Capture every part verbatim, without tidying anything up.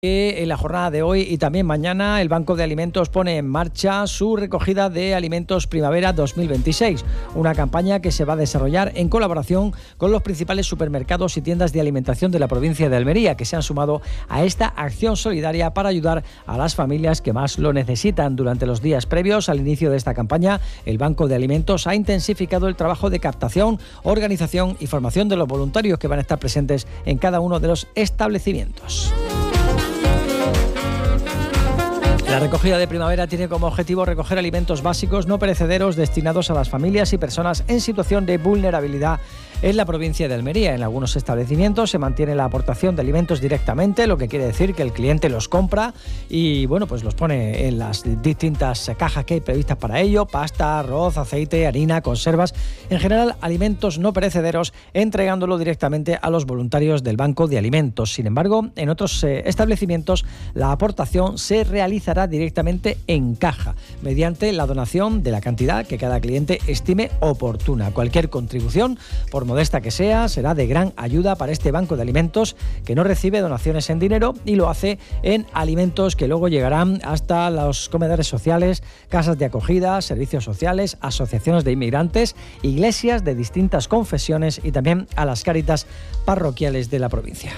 En la jornada de hoy y también mañana el Banco de Alimentos pone en marcha su recogida de alimentos primavera dos mil veintiséis, una campaña que se va a desarrollar en colaboración con los principales supermercados y tiendas de alimentación de la provincia de Almería, que se han sumado a esta acción solidaria para ayudar a las familias que más lo necesitan. Durante los días previos al inicio de esta campaña, el Banco de Alimentos ha intensificado el trabajo de captación, organización y formación de los voluntarios que van a estar presentes en cada uno de los establecimientos. La recogida de primavera tiene como objetivo recoger alimentos básicos no perecederos destinados a las familias y personas en situación de vulnerabilidad en la provincia de Almería. En algunos establecimientos se mantiene la aportación de alimentos directamente, lo que quiere decir que el cliente los compra y bueno, pues los pone en las distintas cajas que hay previstas para ello: pasta, arroz, aceite, harina, conservas, en general alimentos no perecederos, entregándolo directamente a los voluntarios del Banco de Alimentos. Sin embargo, en otros eh, establecimientos la aportación se realizará directamente en caja, mediante la donación de la cantidad que cada cliente estime oportuna. Cualquier contribución, por modesta que sea, será de gran ayuda para este Banco de Alimentos, que no recibe donaciones en dinero y lo hace en alimentos que luego llegarán hasta los comedores sociales, casas de acogida, servicios sociales, asociaciones de inmigrantes, iglesias de distintas confesiones y también a las cáritas parroquiales de la provincia.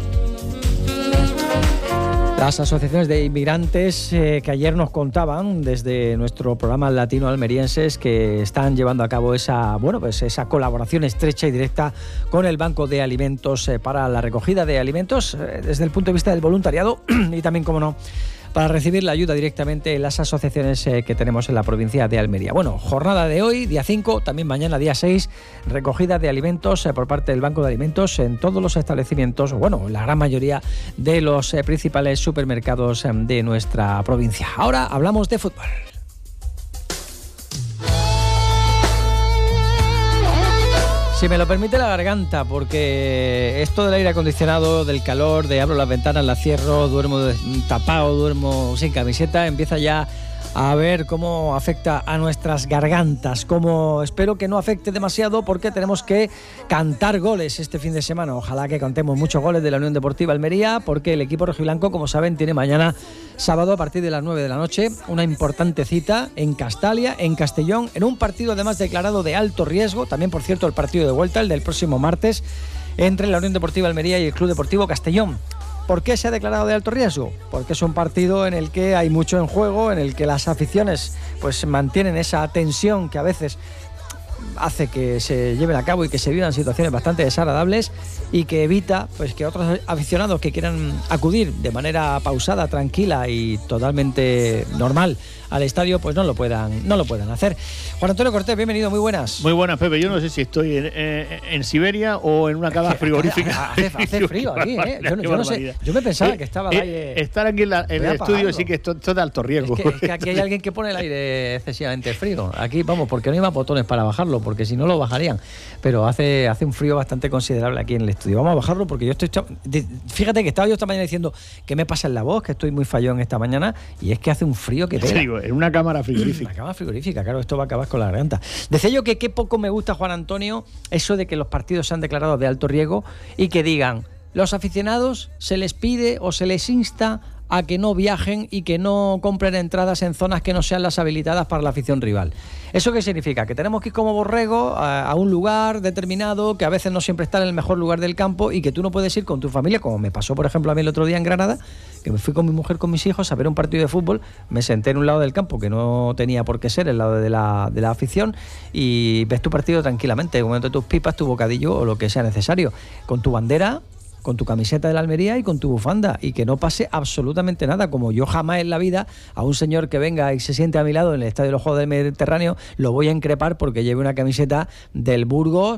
Las asociaciones de inmigrantes eh, que ayer nos contaban desde nuestro programa Latino Almerienses que están llevando a cabo esa, bueno, pues esa colaboración estrecha y directa con el Banco de Alimentos eh, para la recogida de alimentos eh, desde el punto de vista del voluntariado y también, como no, para recibir la ayuda directamente en las asociaciones eh, que tenemos en la provincia de Almería. Bueno, jornada de hoy, día cinco, también mañana, día seis, recogida de alimentos eh, por parte del Banco de Alimentos en todos los establecimientos, bueno, la gran mayoría de los eh, principales supermercados eh, de nuestra provincia. Ahora hablamos de fútbol. Si me lo permite la garganta, porque esto del aire acondicionado, del calor, de abro las ventanas, las cierro, duermo tapado, duermo sin camiseta, empieza ya a ver cómo afecta a nuestras gargantas. Como espero que no afecte demasiado, porque tenemos que cantar goles este fin de semana. Ojalá que cantemos muchos goles de la Unión Deportiva Almería, porque el equipo rojiblanco, como saben, tiene mañana sábado a partir de las nueve de la noche una importante cita en Castalia, en Castellón, en un partido además declarado de alto riesgo. También, por cierto, el partido de vuelta, el del próximo martes, entre la Unión Deportiva Almería y el Club Deportivo Castellón. ¿Por qué se ha declarado de alto riesgo? Porque es un partido en el que hay mucho en juego, en el que las aficiones pues mantienen esa tensión que a veces hace que se lleven a cabo y que se vivan situaciones bastante desagradables, y que evita pues que otros aficionados que quieran acudir de manera pausada, tranquila y totalmente normal al estadio, pues no lo puedan no lo puedan hacer. Juan Antonio Cortés, bienvenido, muy buenas. Muy buenas, Pepe. Yo no sé si estoy en, en, en Siberia o en una cava frigorífica. Hace, hace frío aquí, ¿eh? Yo, yo no sé, yo me pensaba eh, que estaba el aire... Eh, estar aquí en, la, en el estudio sí que esto, esto es de alto riesgo. Es que, es que aquí hay alguien que pone el aire excesivamente frío. Aquí, vamos, porque no hay más botones para bajarlo, porque si no lo bajarían. Pero hace, hace un frío bastante considerable aquí en el estudio. Vamos a bajarlo porque yo estoy... Fíjate que estaba yo esta mañana diciendo que me pasa en la voz, que estoy muy fallón esta mañana, y es que hace un frío que pega. Digo, en una cámara frigorífica. Una cámara frigorífica, claro, esto va a acabar con la garganta. Decía yo que qué poco me gusta, Juan Antonio, eso de que los partidos sean declarados de alto riesgo y que digan, los aficionados se les pide o se les insta a que no viajen y que no compren entradas en zonas que no sean las habilitadas para la afición rival. ¿Eso qué significa? Que tenemos que ir como borrego a, a un lugar determinado, que a veces no siempre está en el mejor lugar del campo, y que tú no puedes ir con tu familia, como me pasó, por ejemplo, a mí el otro día en Granada, que me fui con mi mujer, con mis hijos, a ver un partido de fútbol, me senté en un lado del campo, que no tenía por qué ser el lado de la, de la afición, y ves tu partido tranquilamente, comiendo tus pipas, tu bocadillo o lo que sea necesario, con tu bandera, con tu camiseta de la Almería y con tu bufanda, y que no pase absolutamente nada. Como yo jamás en la vida a un señor que venga y se siente a mi lado en el Estadio de los Juegos del Mediterráneo lo voy a increpar porque lleve una camiseta del Burgos,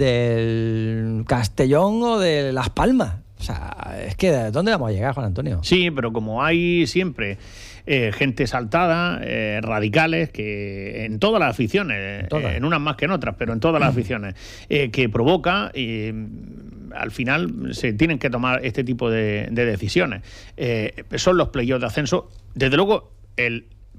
del Castellón o de Las Palmas. O sea, es que ¿dónde vamos a llegar, Juan Antonio? Sí, pero como hay siempre eh, gente saltada, eh, radicales, que en todas las aficiones, todas. Eh, en unas más que en otras, pero en todas las aficiones, eh, que provoca... Eh, al final se tienen que tomar este tipo de, de decisiones. Eh, son los playoffs de ascenso. Desde luego, el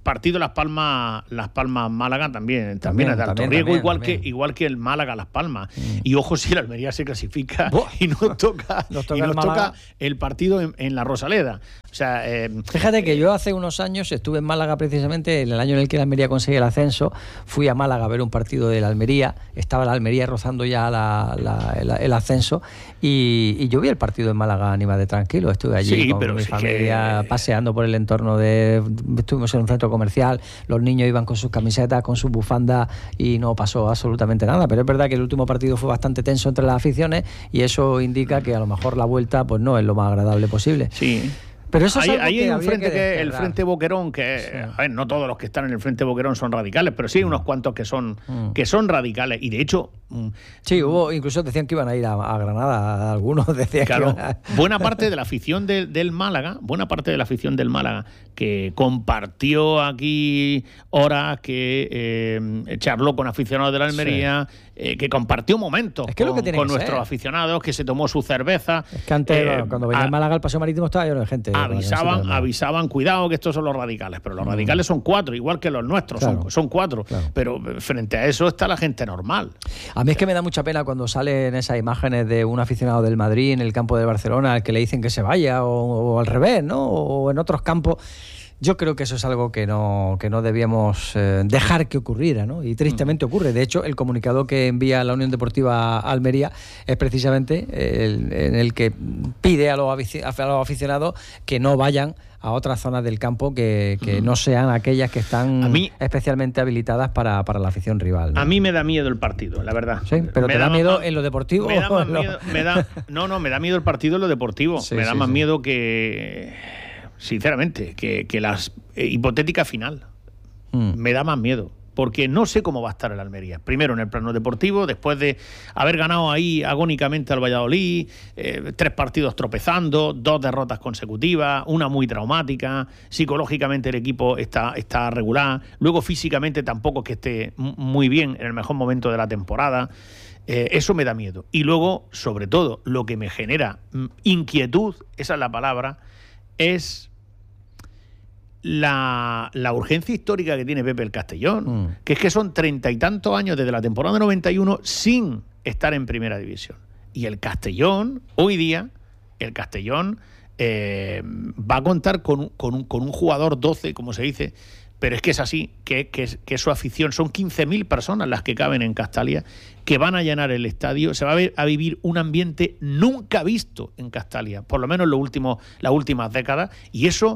partido Las Palmas, Las Palmas Málaga también, también, también es de alto también, riesgo, también, igual también. que igual que el Málaga Las Palmas. Mm. Y ojo si el Almería se clasifica Buah. y nos toca, Nos toca y nos el Málaga. toca el partido en, en la Rosaleda. O sea, eh, Fíjate que yo hace unos años estuve en Málaga precisamente, en el año en el que la Almería conseguía el ascenso, fui a Málaga a ver un partido de la Almería, estaba la Almería rozando ya la, la, el, el ascenso y, y yo vi el partido en Málaga animado tranquilo, estuve allí Sí, con pero mi sí familia que- paseando por el entorno de... Estuvimos en un centro comercial, los niños iban con sus camisetas, con sus bufandas y no pasó absolutamente nada, pero es verdad que el último partido fue bastante tenso entre las aficiones y eso indica que a lo mejor la vuelta pues no es lo más agradable posible. sí. Pero eso es Ahí, algo ahí que hay un habría frente que que, el desterrar. Frente Boquerón, que Sí. a ver, no todos los que están en el Frente Boquerón son radicales, pero sí hay unos cuantos que son, Mm. que son radicales. Y de hecho, mm, Sí, hubo, incluso decían que iban a ir a, a Granada, algunos decían claro, que iban a... buena parte de la afición de- del Málaga, buena parte de la afición del Málaga, que compartió aquí horas, que eh, charló con aficionados de la Almería, eh, que compartió momentos Es que es lo con, que tiene con que nuestros ser. aficionados, que se tomó su cerveza. Es que antes, eh, bueno, cuando venía a- el Málaga, el Paseo Marítimo estaba lleno de gente. con la camiseta avisaban, del Málaga. avisaban, cuidado que estos son los radicales, pero los radicales son cuatro, igual que los nuestros, Claro. son, son cuatro, Claro. pero frente a eso está la gente normal. A mí es que me da mucha pena cuando salen esas imágenes de un aficionado del Madrid en el campo de Barcelona al que le dicen que se vaya, o, o al revés, ¿no? O en otros campos. Yo creo que eso es algo que no, que no debíamos eh, dejar que ocurriera, ¿no? Y tristemente ocurre. De hecho, el comunicado que envía la Unión Deportiva Almería es precisamente el, en el que pide a los, afici- a los aficionados que no vayan a otras zonas del campo que, que no sean aquellas que están A mí- especialmente habilitadas para, para la afición rival, ¿no? A mí me da miedo el partido, la verdad. Sí, pero Me ¿te da más- miedo en lo deportivo? Me da o más en lo- miedo, me da, no, no, me da miedo el partido en lo deportivo. Sí, me da sí, más sí. miedo que, sinceramente, que, que la eh, hipotética final. Mm. Me da más miedo. Porque no sé cómo va a estar el Almería. Primero en el plano deportivo, después de haber ganado ahí agónicamente al Valladolid, eh, tres partidos tropezando, dos derrotas consecutivas, una muy traumática, psicológicamente el equipo está, está regular, luego físicamente tampoco es que esté m- muy bien en el mejor momento de la temporada. Eh, eso me da miedo. Y luego, sobre todo, lo que me genera mm, inquietud, esa es la palabra, es la, la urgencia histórica que tiene Pepe el Castellón, Mm. que es que son treinta y tantos años desde la temporada noventa y uno sin estar en primera división. Y el Castellón, hoy día, el Castellón eh, va a contar con, un- con, un, con un jugador doce, como se dice, pero es que es así, que, que, que su afición, son quince mil personas las que caben en Castalia, que van a llenar el estadio, se va a, ver, a vivir un ambiente nunca visto en Castalia, por lo menos en los últimos, las últimas décadas, y eso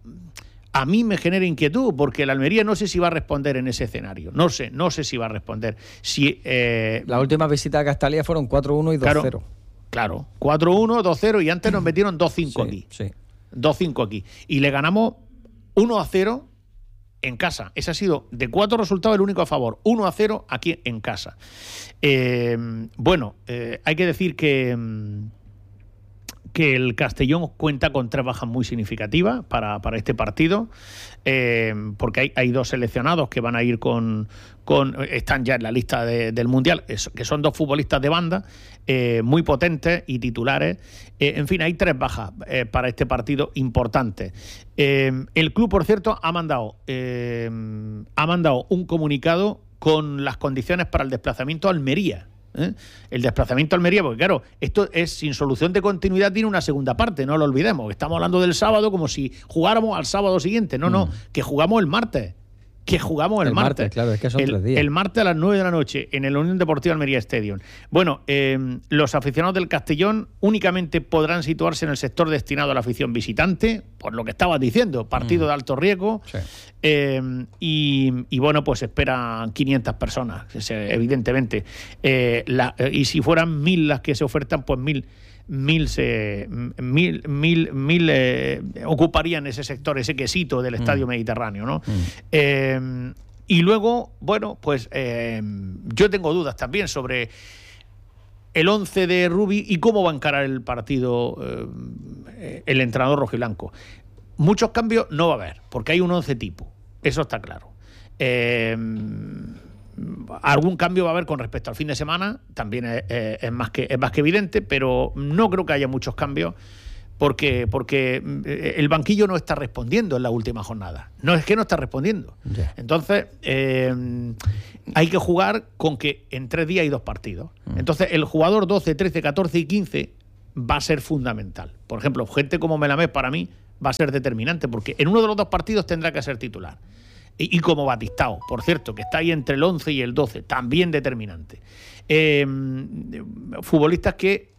a mí me genera inquietud, porque el Almería no sé si va a responder en ese escenario, no sé, no sé si va a responder. Si, eh, La última visita a Castalia fueron cuatro uno y dos cero. claro, claro, cuatro uno, dos cero, y antes nos metieron dos cinco Sí, aquí. sí. dos cinco aquí. Y le ganamos uno a cero en casa. Ese ha sido, de cuatro resultados, el único a favor. uno a cero aquí en casa. Eh, bueno, eh, hay que decir que, mm, que el Castellón cuenta con tres bajas muy significativas para, para este partido, eh, porque hay, hay dos seleccionados que van a ir con... con están ya en la lista de- del Mundial, es- que son dos futbolistas de banda, eh, muy potentes y titulares. Eh, en fin, hay tres bajas eh, para este partido importantes. Eh, el club, por cierto, ha mandado, eh, ha mandado un comunicado con las condiciones para el desplazamiento a Almería. ¿eh? El desplazamiento a Almería, porque claro, esto es sin solución de continuidad, tiene una segunda parte, no lo olvidemos. Estamos hablando del sábado como si jugáramos al sábado siguiente. No, no, Mm. que jugamos el martes. Que jugamos el, El martes, claro, es que son el, tres días. el martes a las nueve de la noche en el Unión Deportiva Almería Stadium. Bueno, eh, los aficionados del Castellón únicamente podrán situarse en el sector destinado a la afición visitante, por lo que estabas diciendo, partido Mm. de alto riesgo. Sí. Eh, y, y bueno, pues esperan quinientas personas, se- evidentemente. Eh, la- eh, y si fueran mil las que se ofertan, pues mil, mil, se, mil, mil, mil eh, ocuparían ese sector, ese quesito del Estadio Mm. Mediterráneo, ¿no? Mm. Eh, y luego, bueno, pues eh, yo tengo dudas también sobre el once de Rubi y cómo va a encarar el partido eh, el entrenador rojiblanco. Muchos cambios no va a haber, porque hay un once tipo, eso está claro. Eh, algún cambio va a haber con respecto al fin de semana, también es, es, es, más, que, es más que evidente, pero no creo que haya muchos cambios, porque, porque el banquillo no está respondiendo en la última jornada. No es que no está respondiendo. Yeah. Entonces, eh, hay que jugar con que en tres días hay dos partidos. Mm. Entonces, el jugador doce, trece, catorce y quince va a ser fundamental. Por ejemplo, gente como Melamés para mí va a ser determinante, porque en uno de los dos partidos tendrá que ser titular. Y, y como Batistao, por cierto, que está ahí entre el once y el doce, también determinante. Eh, futbolistas que...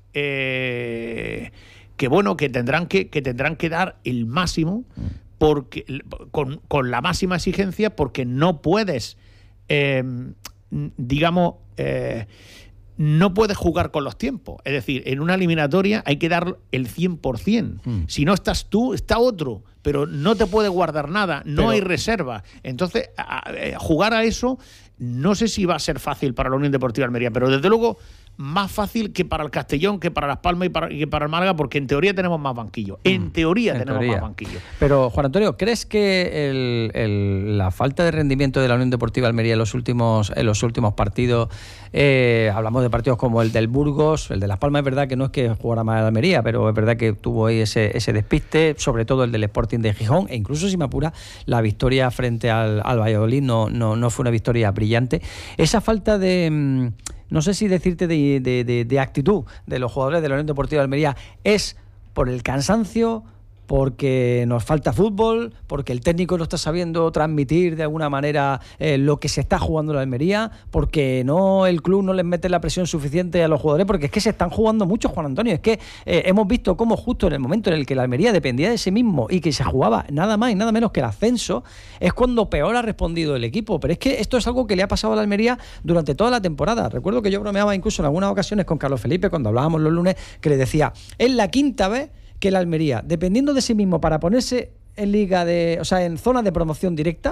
Eh, que bueno, que tendrán que, que tendrán que dar el máximo porque con, con la máxima exigencia, porque no puedes, eh, digamos, eh, no puedes jugar con los tiempos. Es decir, en una eliminatoria hay que dar el cien por ciento. Mm. Si no estás tú, está otro, pero no te puede guardar nada, no pero... hay reserva. Entonces, a, a, jugar a eso, no sé si va a ser fácil para la Unión Deportiva Almería, pero desde luego más fácil que para el Castellón, que para Las Palmas y, para, y que para el Málaga, porque en teoría tenemos más banquillos. En teoría en tenemos teoría. más banquillos. Pero, Juan Antonio, ¿crees que el, el, la falta de rendimiento de la Unión Deportiva Almería en los últimos, en los últimos partidos, eh, hablamos de partidos como el del Burgos, el de Las Palmas, es verdad que no es que jugara mal el Almería, pero es verdad que tuvo ahí ese, ese despiste, sobre todo el del Sporting de Gijón, e incluso, si me apura, la victoria frente al, al Valladolid no, no, no fue una victoria brillante. Esa falta de... no sé si decirte de, de, de, de actitud de los jugadores de la Unión Deportiva de Almería es por el cansancio, porque nos falta fútbol, porque el técnico no está sabiendo transmitir de alguna manera eh, lo que se está jugando en la Almería, porque no el club no les mete la presión suficiente a los jugadores, porque es que se están jugando mucho, Juan Antonio. Es que eh, hemos visto cómo justo en el momento en el que la Almería dependía de sí mismo y que se jugaba nada más y nada menos que el ascenso, es cuando peor ha respondido el equipo. Pero es que esto es algo que le ha pasado a la Almería durante toda la temporada. Recuerdo que yo bromeaba incluso en algunas ocasiones con Carlos Felipe cuando hablábamos los lunes, que le decía, es la quinta vez que la Almería, dependiendo de sí mismo para ponerse en liga de, o sea, en zona de promoción directa,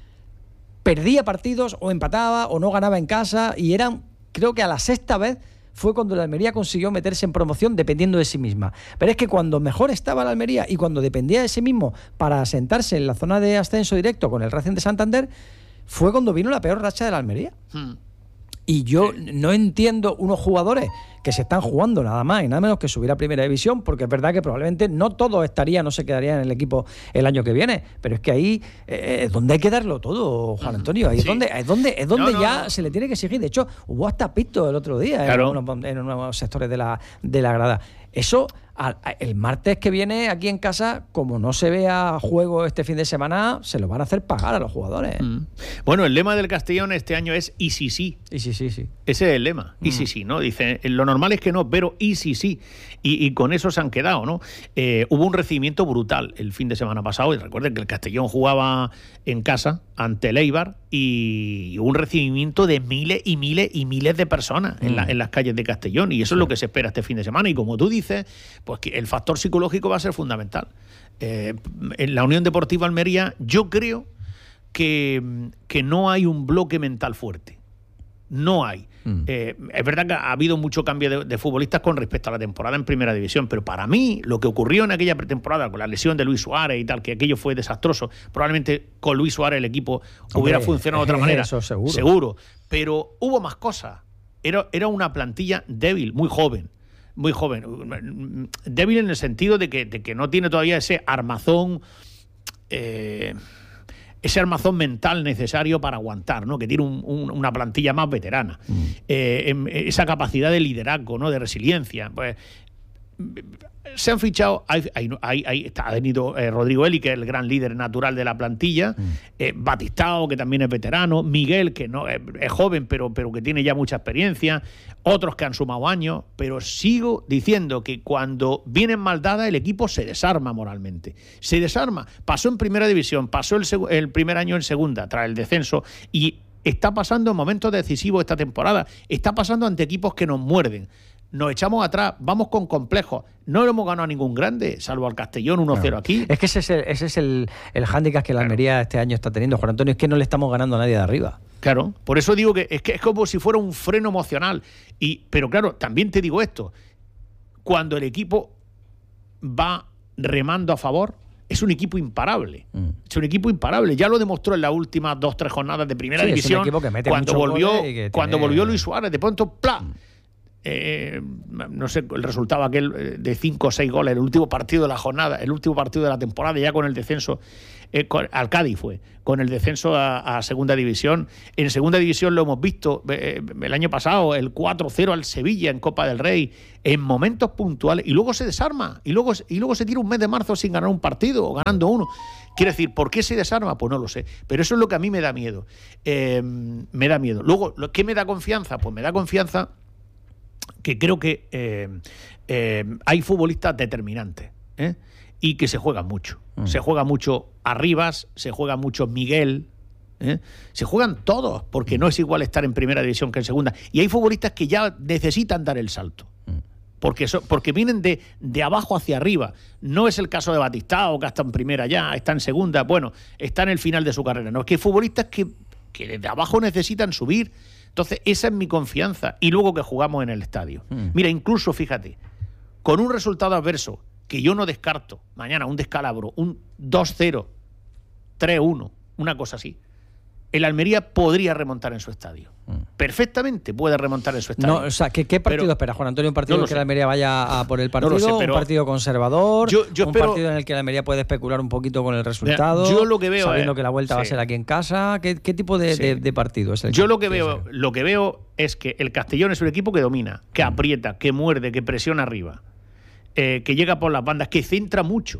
perdía partidos o empataba o no ganaba en casa, y eran, creo que a la sexta vez fue cuando la Almería consiguió meterse en promoción dependiendo de sí misma. Pero es que cuando mejor estaba la Almería y cuando dependía de sí mismo para asentarse en la zona de ascenso directo con el Racing de Santander, fue cuando vino la peor racha de la Almería. Hmm. Y yo sí. no entiendo unos jugadores que se están jugando nada más y nada menos que subir a Primera División, porque es verdad que probablemente no todos estarían, no se quedarían en el equipo el año que viene, pero es que ahí eh, es donde hay que darlo todo, Juan Antonio. Ahí sí. es donde, es donde, es donde no, no, ya no. se le tiene que exigir. De hecho, hubo hasta pito el otro día claro. en, unos, en unos sectores de la, de la grada. Eso, a, a, el martes que viene aquí en casa, como no se vea juego este fin de semana, se lo van a hacer pagar a los jugadores. Mm. Bueno, el lema del Castellón este año es y si sí. Y si sí, sí. Ese es el lema. Mm. Y si sí, ¿no? Dice, lo normal es que no, pero y si sí. Y, y con eso se han quedado, ¿no? Eh, hubo un recibimiento brutal el fin de semana pasado. Y recuerden que el Castellón jugaba en casa ante el Eibar y hubo un recibimiento de miles y miles y miles de personas mm. en, la, en las calles de Castellón. Y eso sí. es lo que se espera este fin de semana. Y como tú dices, pues que el factor psicológico va a ser fundamental. Eh, en la Unión Deportiva Almería, yo creo que, que no hay un bloque mental fuerte. No hay. Mm. Eh, es verdad que ha habido mucho cambio de, de futbolistas con respecto a la temporada en Primera División, pero para mí lo que ocurrió en aquella pretemporada con la lesión de Luis Suárez y tal, que aquello fue desastroso, probablemente con Luis Suárez el equipo Hombre, hubiera funcionado de otra manera. Eso seguro. Seguro. Pero hubo más cosas. Era, era una plantilla débil, muy joven. Muy joven. Débil en el sentido de que, de que no tiene todavía ese armazón... Eh, ese armazón mental necesario para aguantar, ¿no? Que tiene un, un, una plantilla más veterana. Mm. Eh, esa capacidad de liderazgo, ¿no? De resiliencia. Pues se han fichado, hay, hay, hay, hay, ha venido eh, Rodrigo Eli, que es el gran líder natural de la plantilla, mm. eh, Batistao, que también es veterano, Miguel, que no eh, es joven, pero, pero que tiene ya mucha experiencia, otros que han sumado años, pero sigo diciendo que cuando vienen mal dadas, el equipo se desarma moralmente. Se desarma. Pasó en Primera División, pasó el, seg- el primer año en Segunda, tras el descenso, y está pasando en momentos decisivos esta temporada. Está pasando ante equipos que nos muerden. Nos echamos atrás, vamos con complejos. No hemos ganado a ningún grande, salvo al Castellón uno cero no. aquí. Es que ese es el, ese es el, el hándicap que la claro. Almería este año está teniendo, Juan Antonio, es que no le estamos ganando a nadie de arriba. Claro, por eso digo que es, que es como si fuera un freno emocional. Y, pero claro, también te digo esto, cuando el equipo va remando a favor, es un equipo imparable. Mm. Es un equipo imparable. Ya lo demostró en las últimas dos, tres jornadas de Primera sí, División, es un equipo que mete cuando volvió, que cuando tiene... volvió Luis Suárez, de pronto, ¡plá! Mm. eh, no sé, el resultado aquel de cinco o seis goles, el último partido de la jornada, el último partido de la temporada, ya con el descenso, eh, con, al Cádiz fue, con el descenso a, a Segunda División. En Segunda División lo hemos visto eh, el año pasado, el cuatro cero al Sevilla en Copa del Rey, en momentos puntuales, y luego se desarma, y luego, y luego se tira un mes de marzo sin ganar un partido, o ganando uno. Quiere decir, ¿por qué se desarma? Pues no lo sé, pero eso es lo que a mí me da miedo. Eh, me da miedo. Luego, ¿qué me da confianza? Pues me da confianza que creo que eh, eh, hay futbolistas determinantes, ¿eh? Y que se juegan mucho. Mm. Se juega mucho Arribas, se juega mucho Miguel, ¿eh? Se juegan todos, porque no es igual estar en primera división que en segunda. Y hay futbolistas que ya necesitan dar el salto, porque, so, porque vienen de, de abajo hacia arriba. No es el caso de Batistao, que está en primera ya, está en segunda, bueno, está en el final de su carrera. No, es que hay futbolistas que, que desde abajo necesitan subir. Entonces, esa es mi confianza. Y luego que jugamos en el estadio. Mm. Mira, incluso, fíjate, con un resultado adverso, que yo no descarto, mañana un descalabro, un dos cero, tres uno, una cosa así, el Almería podría remontar en su estadio. Mm. Perfectamente puede remontar en su estadio. No, o sea, ¿qué, qué partido pero, espera, Juan Antonio? ¿Un partido no en el que el Almería vaya a por el partido? No sé, pero ¿un partido conservador? Yo, yo ¿Un espero, partido en el que el Almería puede especular un poquito con el resultado? Yo lo que veo sabiendo es, que la vuelta sí. va a ser aquí en casa. ¿Qué, qué tipo de, sí. de, de partido es el Yo que, lo que veo, es lo que veo es que el Castellón es un equipo que domina, que mm. aprieta, que muerde, que presiona arriba, eh, que llega por las bandas, que centra mucho.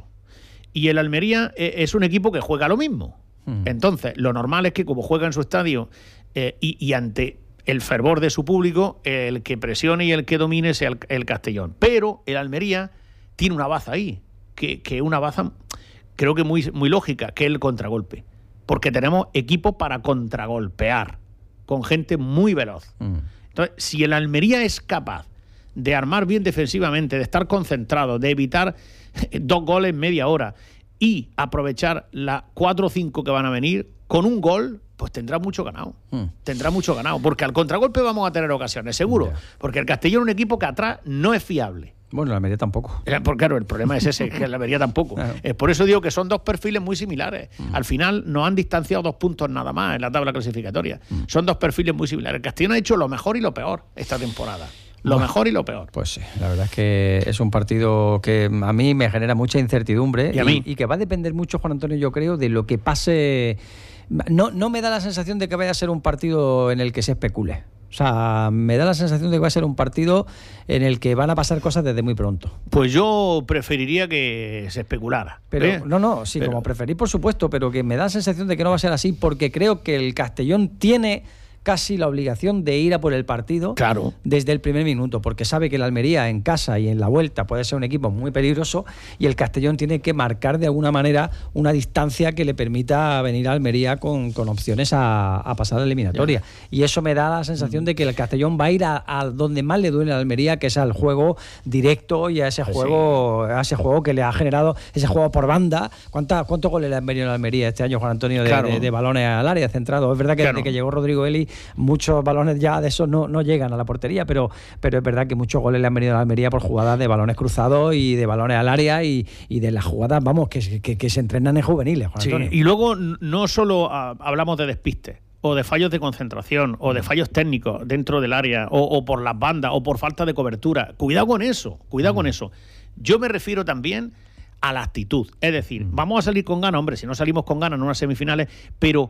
Y el Almería eh, es un equipo que juega lo mismo. Entonces, lo normal es que como juega en su estadio eh, y, y ante el fervor de su público, el que presione y el que domine sea el, el Castellón. Pero el Almería tiene una baza ahí, que, que una baza creo que muy, muy lógica, que es el contragolpe. Porque tenemos equipo para contragolpear, con gente muy veloz. Mm. Entonces, si el Almería es capaz de armar bien defensivamente, de estar concentrado, de evitar dos goles en media hora y aprovechar las cuatro o cinco que van a venir con un gol, pues tendrá mucho ganado. Hmm. Tendrá mucho ganado. Porque al contragolpe vamos a tener ocasiones, seguro. Yeah. Porque el Castellón es un equipo que atrás no es fiable. Bueno, la Almería tampoco. Porque, claro, el problema es ese, que la Almería tampoco. Claro. Eh, por eso digo que son dos perfiles muy similares. Hmm. Al final nos han distanciado dos puntos nada más en la tabla clasificatoria. Hmm. Son dos perfiles muy similares. El Castellón ha hecho lo mejor y lo peor esta temporada. Lo bueno, mejor y lo peor. Pues sí, la verdad es que es un partido que a mí me genera mucha incertidumbre y, a mí? y, y que va a depender mucho, Juan Antonio, yo creo, de lo que pase. No, no me da la sensación de que vaya a ser un partido en el que se especule. O sea, me da la sensación de que va a ser un partido en el que van a pasar cosas desde muy pronto. Pues yo preferiría que se especulara. Pero ¿eh? no, no, sí, pero... como preferir, por supuesto, pero que me da la sensación de que no va a ser así porque creo que el Castellón tiene casi la obligación de ir a por el partido, claro, desde el primer minuto, porque sabe que el Almería en casa y en la vuelta puede ser un equipo muy peligroso y el Castellón tiene que marcar de alguna manera una distancia que le permita venir a Almería con, con opciones a, a pasar la eliminatoria. Ya. Y eso me da la sensación de que el Castellón va a ir a, a donde más le duele a Almería, que es al juego directo y a ese pues juego sí. a ese juego que le ha generado, ese juego por banda. ¿Cuánta, ¿Cuántos goles le han venido a Almería este año, Juan Antonio, de, claro. de, de balones al área centrado? Es verdad que claro. desde que llegó Rodrigo Eli muchos balones ya de esos no, no llegan a la portería, pero, pero es verdad que muchos goles le han venido a la Almería por jugadas de balones cruzados y de balones al área y, y de las jugadas, vamos, que, que, que se entrenan en juveniles, Juan Antonio. Sí, y luego no solo uh, hablamos de despistes, o de fallos de concentración, o de fallos técnicos dentro del área, o, o por las bandas, o por falta de cobertura. Cuidado con eso, cuidado mm. con eso. Yo me refiero también a la actitud. Es decir, mm. vamos a salir con ganas, hombre, si no salimos con ganas en unas semifinales, pero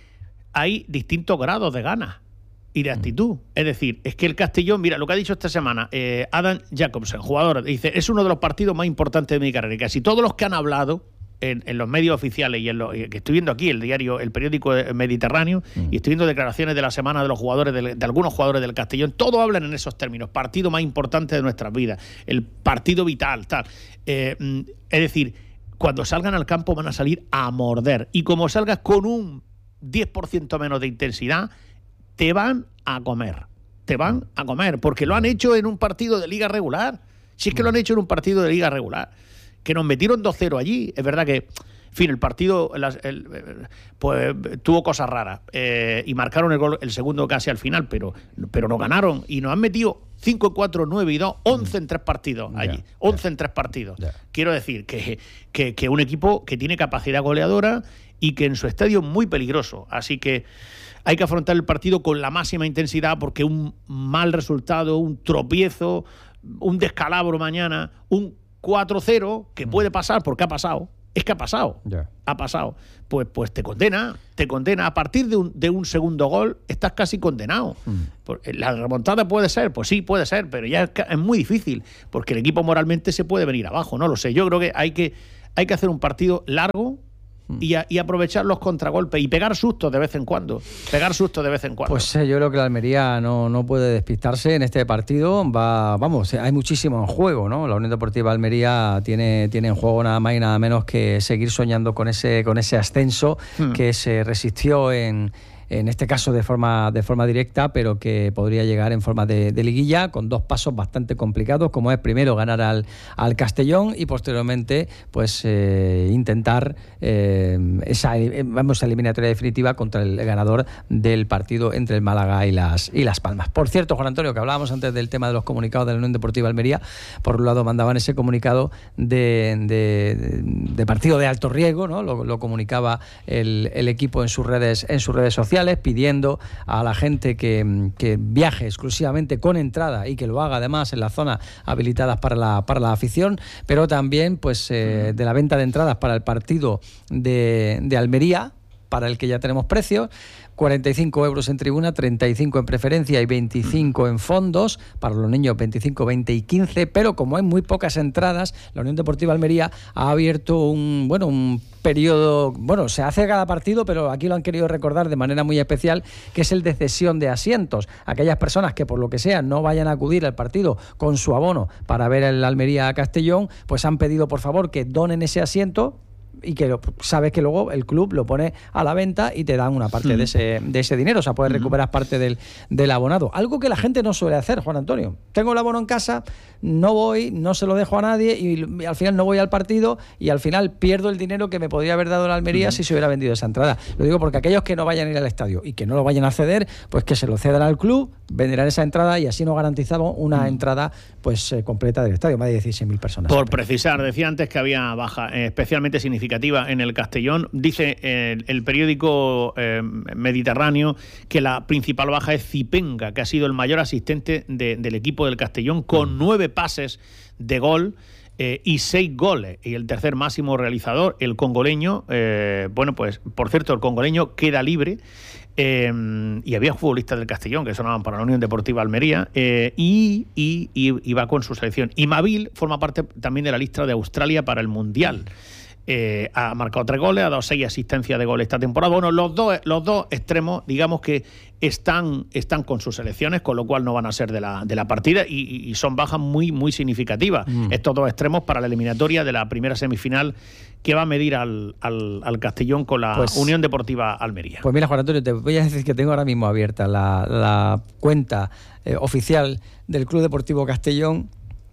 hay distintos grados de ganas y de actitud. Es decir, es que el Castellón, mira, lo que ha dicho esta semana eh, Adam Jacobsen, jugador, dice, es uno de los partidos más importantes de mi carrera. Y casi todos los que han hablado en, en los medios oficiales y en lo que estoy viendo aquí, el diario, el periódico Mediterráneo, mm. y estoy viendo declaraciones de la semana de los jugadores, de, de algunos jugadores del Castellón, todos hablan en esos términos, partido más importante de nuestras vidas, el partido vital, tal. Eh, es decir, cuando salgan al campo van a salir a morder. Y como salgas con un diez por ciento menos de intensidad, te van a comer, te van a comer, porque lo han hecho en un partido de liga regular. Si es que lo han hecho en un partido de liga regular, que nos metieron dos cero allí. Es verdad que, en fin, el partido el, el, pues tuvo cosas raras eh, y marcaron el gol, el segundo casi al final, pero, pero no ganaron y nos han metido cinco cuatro, nueve y dos, once en tres partidos allí, yeah, once yeah. en tres partidos. Yeah. Quiero decir que, que, que un equipo que tiene capacidad goleadora y que en su estadio es muy peligroso. Así que hay que afrontar el partido con la máxima intensidad, porque un mal resultado, un tropiezo, un descalabro mañana, un cuatro cero, que puede pasar porque ha pasado, es que ha pasado, yeah. ha pasado, pues, pues te condena, te condena. A partir de un, de un segundo gol estás casi condenado. Mm. La remontada puede ser, pues sí, puede ser, pero ya es, es muy difícil, porque el equipo moralmente se puede venir abajo, no lo sé. Yo creo que hay que, hay que hacer un partido largo, Y, a, y aprovechar los contragolpes y pegar sustos de vez en cuando. Pegar sustos de vez en cuando. Pues eh, yo creo que la Almería no, no puede despistarse en este partido. Va, vamos, hay muchísimo en juego, ¿no? La Unión Deportiva Almería tiene, tiene en juego nada más y nada menos que seguir soñando con ese, con ese ascenso hmm. que se resistió en... en este caso de forma de forma directa, pero que podría llegar en forma de, de liguilla, con dos pasos bastante complicados, como es primero ganar al, al Castellón y posteriormente pues eh, intentar eh, esa, vamos, esa eliminatoria definitiva contra el ganador del partido entre el Málaga y las, y las Palmas. Por cierto, Juan Antonio, que hablábamos antes del tema de los comunicados de la Unión Deportiva Almería, por un lado mandaban ese comunicado de, de, de partido de alto riesgo, ¿no? Lo, lo comunicaba el, el equipo en sus redes, en sus redes sociales, pidiendo a la gente que, que viaje exclusivamente con entrada y que lo haga además en las zonas habilitadas para la, para la afición, pero también pues eh, de la venta de entradas para el partido de, de Almería, para el que ya tenemos precios, cuarenta y cinco euros en tribuna, treinta y cinco en preferencia y veinticinco en fondos, para los niños veinticinco, veinte y quince, pero como hay muy pocas entradas, la Unión Deportiva Almería ha abierto un, bueno, un periodo, bueno, se hace cada partido, pero aquí lo han querido recordar de manera muy especial, que es el de cesión de asientos. Aquellas personas que por lo que sea no vayan a acudir al partido con su abono para ver el Almería a Castellón, pues han pedido por favor que donen ese asiento, y que lo, sabes que luego el club lo pone a la venta y te dan una parte mm. de ese de ese dinero, o sea, puedes recuperar mm. parte del, del abonado. Algo que la gente no suele hacer, Juan Antonio. Tengo el abono en casa, no voy, no se lo dejo a nadie y, y al final no voy al partido y al final pierdo el dinero que me podría haber dado la Almería mm. si se hubiera vendido esa entrada. Lo digo porque aquellos que no vayan a ir al estadio y que no lo vayan a ceder, pues que se lo cedan al club, venderán esa entrada y así nos garantizamos una mm. entrada pues eh, completa del estadio, más de dieciséis mil personas. Por precisar, decía antes que había baja eh, especialmente significativa en el Castellón. Dice eh, el periódico eh, Mediterráneo que la principal baja es Zipenga, que ha sido el mayor asistente de, del equipo del Castellón, con mm. nueve pases de gol eh, y seis goles. Y el tercer máximo realizador, el congoleño, eh, bueno, pues por cierto, el congoleño queda libre. Eh, y había futbolistas del Castellón que sonaban para la Unión Deportiva Almería eh, y, y, y, y va con su selección. Y Mabil forma parte también de la lista de Australia para el Mundial. Eh, ha marcado tres goles, ha dado seis asistencias de gol esta temporada. Bueno, los dos, los dos extremos, digamos que están, están con sus selecciones, con lo cual no van a ser de la, de la partida y, y son bajas muy, muy significativas. Mm. Estos dos extremos para la eliminatoria de la primera semifinal que va a medir al, al, al Castellón con la pues, Unión Deportiva Almería. Pues mira, Juan Antonio, te voy a decir que tengo ahora mismo abierta la, la cuenta eh, oficial del Club Deportivo Castellón,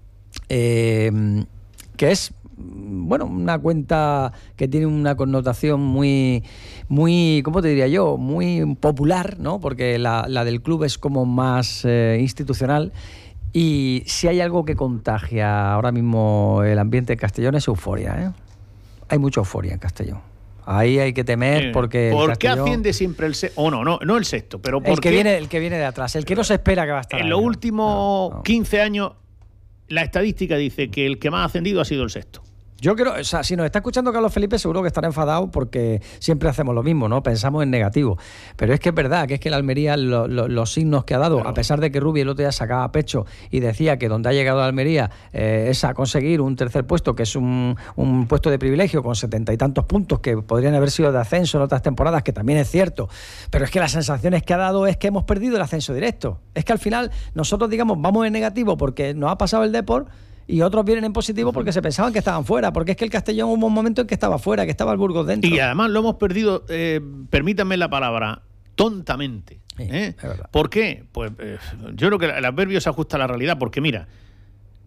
eh, que es bueno, una cuenta que tiene una connotación muy, muy, ¿cómo te diría yo? Muy popular, ¿no? Porque la, la del club es como más eh, institucional. Y si hay algo que contagia ahora mismo el ambiente de Castellón es euforia, ¿eh? Hay mucha euforia en Castellón. Ahí hay que temer porque... ¿Por Castellón... qué asciende siempre el sexto? Oh, no, no, no el sexto, pero el que viene, el que viene de atrás, el que no se espera que va a estar en ahí, los ¿no? últimos no, no. quince años, la estadística dice que el que más ha ascendido ha sido el sexto. Yo creo, o sea, si nos está escuchando Carlos Felipe, seguro que estará enfadado porque siempre hacemos lo mismo, ¿no? Pensamos en negativo. Pero es que es verdad, que es que la Almería, lo, lo, los signos que ha dado, claro. A pesar de que Rubi el otro día sacaba pecho y decía que donde ha llegado la Almería eh, es a conseguir un tercer puesto, que es un, un puesto de privilegio con setenta y tantos puntos que podrían haber sido de ascenso en otras temporadas, que también es cierto. Pero es que las sensaciones que ha dado es que hemos perdido el ascenso directo. Es que al final nosotros, digamos, vamos en negativo porque nos ha pasado el Depor, y otros vienen en positivo porque se pensaban que estaban fuera, porque es que el Castellón hubo un momento en que estaba fuera, que estaba el Burgos dentro. Y además lo hemos perdido, eh, permítanme la palabra, tontamente. ¿eh? Sí, es verdad. ¿Por qué? Pues eh, yo creo que el adverbio se ajusta a la realidad, porque mira,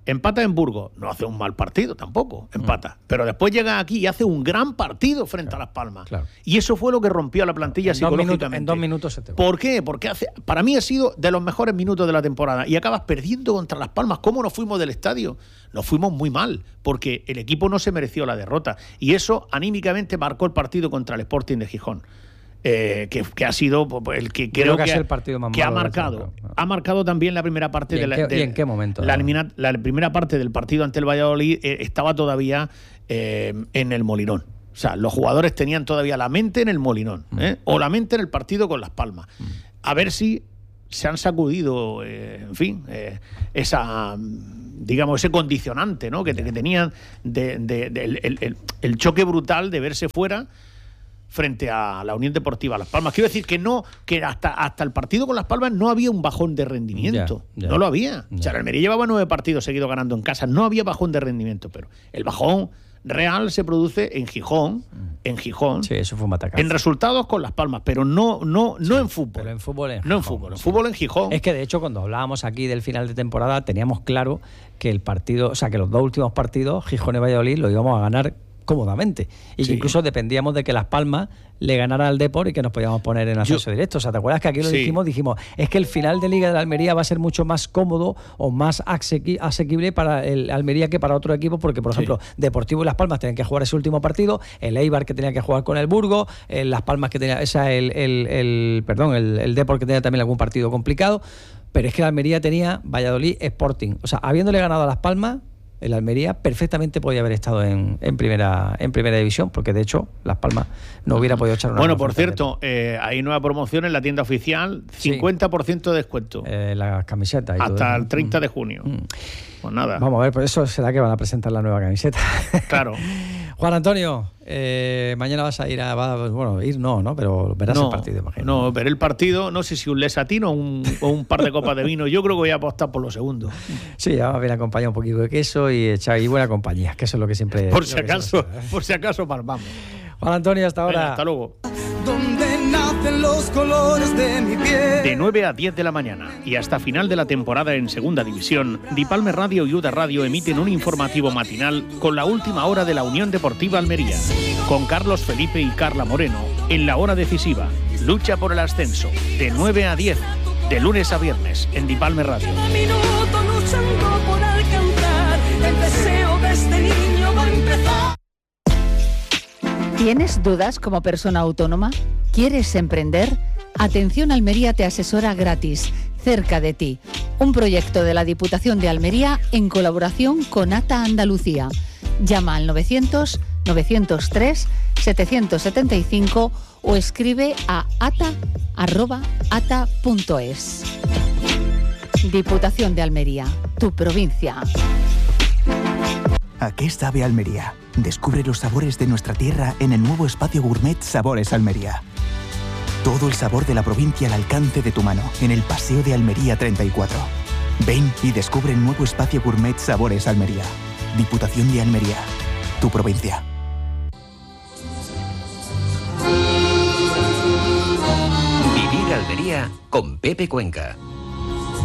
Empata en Burgos, no hace un mal partido tampoco, empata. Mm. Pero después llega aquí y hace un gran partido frente claro, a Las Palmas. Claro. Y eso fue lo que rompió a la plantilla en psicológicamente. Dos minutos, en dos minutos se te va. ¿Por qué? Porque hace, para mí ha sido de los mejores minutos de la temporada. Y acabas perdiendo contra Las Palmas. ¿Cómo nos fuimos del estadio? Nos fuimos muy mal, porque el equipo no se mereció la derrota. Y eso anímicamente marcó el partido contra el Sporting de Gijón. Eh, que, que ha sido el que creo, creo que, que, ha, el partido más que ha marcado no. ha marcado también la primera parte de la, qué, de, ¿y en qué momento? La, elimina, la primera parte del partido ante el Valladolid eh, estaba todavía eh, en el Molinón. O sea, los jugadores tenían todavía la mente en el Molinón, ¿eh? o la mente en el partido con Las Palmas. A ver si se han sacudido, eh, en fin, eh, esa, digamos, ese condicionante, ¿no? que, que tenían de, de, de, el, el, el choque brutal de verse fuera frente a la Unión Deportiva Las Palmas. Quiero decir que no, que hasta, hasta el partido con Las Palmas no había un bajón de rendimiento. Ya, ya, no lo había. Ya. O sea, el Almería llevaba nueve partidos seguidos ganando en casa. No había bajón de rendimiento, pero el bajón real se produce en Gijón, en Gijón. Sí, eso fue un batacazo. En resultados con Las Palmas, pero no, no, no sí, en fútbol. Pero en fútbol en No en fútbol, en fútbol en Gijón. Es que de hecho cuando hablábamos aquí del final de temporada teníamos claro que el partido, o sea, que los dos últimos partidos, Gijón y Valladolid, lo íbamos a ganar cómodamente y que sí. incluso dependíamos de que Las Palmas le ganara al Depor y que nos podíamos poner en ascenso Yo, directo. O sea, ¿te acuerdas que aquí lo sí. dijimos? Dijimos, es que el final de Liga de Almería va a ser mucho más cómodo o más asequi- asequible para el Almería que para otro equipo, porque, por ejemplo, sí. Deportivo y Las Palmas tenían que jugar ese último partido, el Eibar que tenía que jugar con el Burgos, el Las Palmas que tenía, esa, el, el, el, perdón, el, el Depor que tenía también algún partido complicado, pero es que la Almería tenía Valladolid, Sporting. O sea, habiéndole ganado a Las Palmas, el Almería perfectamente podía haber estado en, en primera en primera división, porque de hecho Las Palmas no hubiera podido echar una Bueno, por cierto, eh, hay nueva promoción en la tienda oficial, cincuenta por ciento de descuento. Eh, las camisetas. Y hasta todo el treinta de junio. Mm. Pues nada. Vamos a ver, por eso será que van a presentar la nueva camiseta. Claro. Juan Antonio, eh, mañana vas a ir a... Va, bueno, ir no, ¿no? Pero verás no, el partido, imagino. No, veré el partido, no sé si un lesatino o un, o un par de copas de vino. Yo creo que voy a apostar por lo segundo. Sí, ya va bien acompañado un poquito de queso y, echar, y buena compañía, que eso es lo que siempre... Por si acaso, por si acaso palmamos. Juan Antonio, hasta ahora. Venga, hasta luego. Donde nacen los colores de mi piel. De nueve a diez de la mañana y hasta final de la temporada en Segunda División, Dipalme Radio y Uda Radio emiten un informativo matinal con la última hora de la Unión Deportiva Almería, con Carlos Felipe y Carla Moreno en la hora decisiva. Lucha por el ascenso, de nueve a diez, de lunes a viernes, en Dipalme Radio. Cada minuto luchando por alcanzar el deseo de este niño va a empezar. ¿Tienes dudas como persona autónoma? ¿Quieres emprender? Atención Almería te asesora gratis, cerca de ti. Un proyecto de la Diputación de Almería en colaboración con ATA Andalucía. Llama al novecientos, novecientos tres, setecientos setenta y cinco o escribe a ata arroba ata punto es. Diputación de Almería, tu provincia. ¿A qué sabe Almería? Descubre los sabores de nuestra tierra en el nuevo espacio gourmet Sabores Almería. Todo el sabor de la provincia al alcance de tu mano, en el Paseo de Almería treinta y cuatro. Ven y descubre el nuevo espacio gourmet Sabores Almería. Diputación de Almería, tu provincia. Vivir Almería con Pepe Cuenca.